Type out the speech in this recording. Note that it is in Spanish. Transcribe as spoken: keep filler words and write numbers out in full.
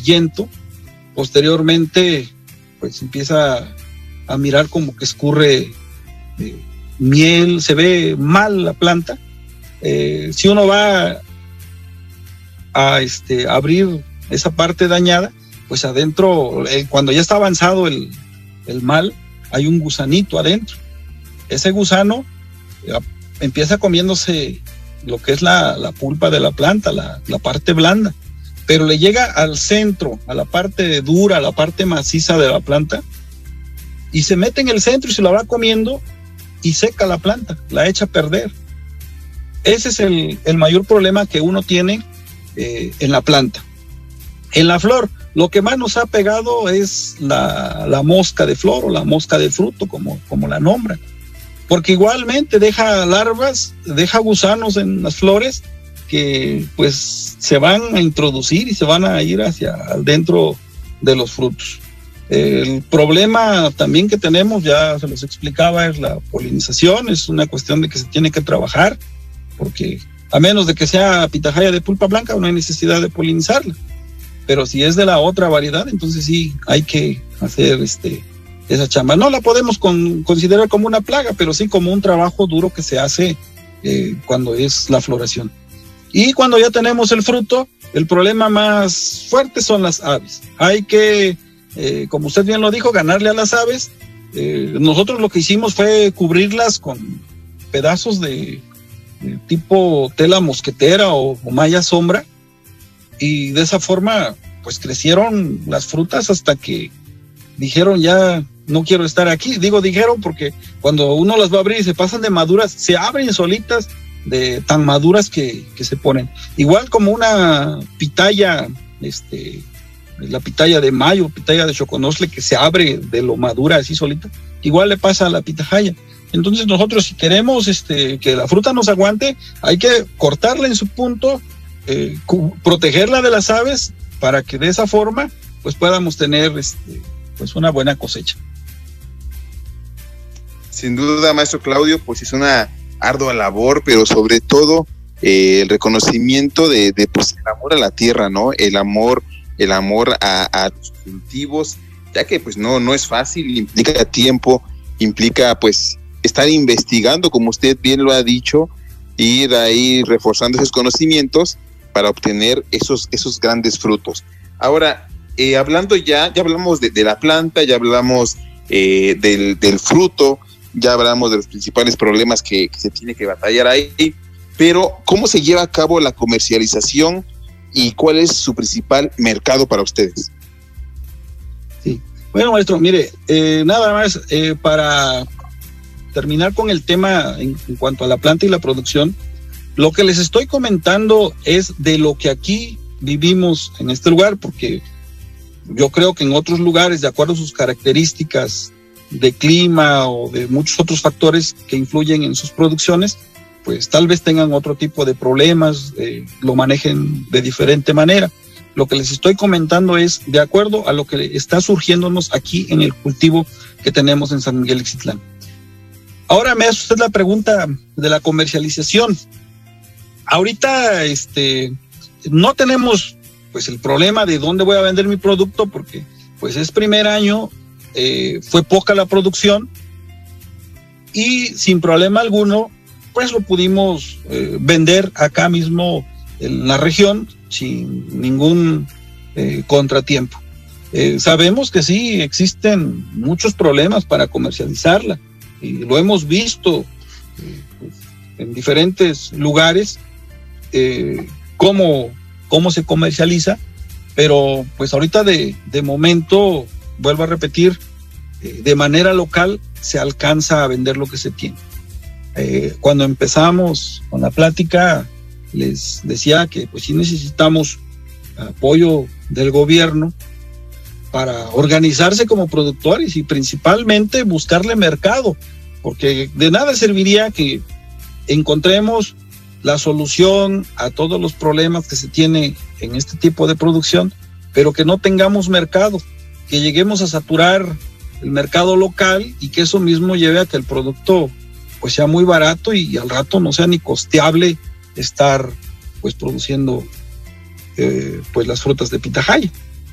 amarillento. Posteriormente pues empieza a mirar como que escurre eh, miel, se ve mal la planta. Eh, si uno va a este, abrir esa parte dañada, pues adentro, eh, cuando ya está avanzado el, el mal, hay un gusanito adentro. Ese gusano eh, empieza comiéndose lo que es la, la pulpa de la planta, la, la parte blanda, pero le llega al centro, a la parte dura, a la parte maciza de la planta, y se mete en el centro y se la va comiendo y seca la planta, la echa a perder. Ese es el, el mayor problema que uno tiene eh, en la planta. En la flor, lo que más nos ha pegado es la, la mosca de flor o la mosca de fruto, como, como la nombran, porque igualmente deja larvas, deja gusanos en las flores que pues se van a introducir y se van a ir hacia adentro de los frutos. El problema también que tenemos, ya se los explicaba, es la polinización. Es una cuestión de que se tiene que trabajar, porque a menos de que sea pitahaya de pulpa blanca no hay necesidad de polinizarla, pero si es de la otra variedad, entonces sí hay que hacer este esa chamba. No la podemos con, considerar como una plaga, pero sí como un trabajo duro que se hace eh, cuando es la floración. Y cuando ya tenemos el fruto, el problema más fuerte son las aves. Hay que, eh, como usted bien lo dijo, ganarle a las aves. Eh, nosotros lo que hicimos fue cubrirlas con pedazos de, de tipo tela mosquetera o, o malla sombra, y de esa forma pues crecieron las frutas hasta que dijeron ya no quiero estar aquí. Digo dijeron porque cuando uno las va a abrir y se pasan de maduras, se abren solitas de tan maduras que, que se ponen. Igual como una pitaya, este, la pitaya de mayo, pitaya de choconosle, que se abre de lo madura así solita, igual le pasa a la pitahaya. Entonces nosotros, si queremos este, que la fruta nos aguante, hay que cortarla en su punto, eh, protegerla de las aves, para que de esa forma pues podamos tener este, pues una buena cosecha. Sin duda, maestro Claudio, pues es una ardua labor, pero sobre todo eh, el reconocimiento de, de pues el amor a la tierra, ¿no? El amor, el amor a, a los cultivos, ya que pues no, no es fácil, implica tiempo, implica pues estar investigando, como usted bien lo ha dicho, ir ahí reforzando esos conocimientos para obtener esos, esos grandes frutos. Ahora, eh, hablando ya, ya hablamos de, de la planta, ya hablamos eh, del, del fruto, ya hablamos de los principales problemas que, que se tiene que batallar ahí, pero ¿cómo se lleva a cabo la comercialización y cuál es su principal mercado para ustedes? Sí, bueno, maestro, mire, eh, nada más eh, para terminar con el tema en, en cuanto a la planta y la producción, lo que les estoy comentando es de lo que aquí vivimos en este lugar, porque yo creo que en otros lugares, de acuerdo a sus características de clima o de muchos otros factores que influyen en sus producciones, pues tal vez tengan otro tipo de problemas, eh, lo manejen de diferente manera. Lo que les estoy comentando es de acuerdo a lo que está surgiéndonos aquí en el cultivo que tenemos en San Miguel Ixtitlán. Ahora me hace usted la pregunta de la comercialización. Ahorita este, no tenemos pues el problema de dónde voy a vender mi producto, porque pues es primer año, eh, fue poca la producción y sin problema alguno pues lo pudimos eh, vender acá mismo en la región sin ningún eh, contratiempo. Eh, sabemos que sí existen muchos problemas para comercializarla y lo hemos visto eh, pues, en diferentes lugares, eh, cómo, cómo se comercializa, pero pues ahorita de, de momento, vuelvo a repetir, eh, de manera local se alcanza a vender lo que se tiene. Eh, cuando empezamos con la plática, les decía que pues sí necesitamos apoyo del gobierno para organizarse como productores y principalmente buscarle mercado, porque de nada serviría que encontremos la solución a todos los problemas que se tiene en este tipo de producción, pero que no tengamos mercado, que lleguemos a saturar el mercado local y que eso mismo lleve a que el producto pues sea muy barato y al rato no sea ni costeable estar pues produciendo eh, pues las frutas de pitahaya.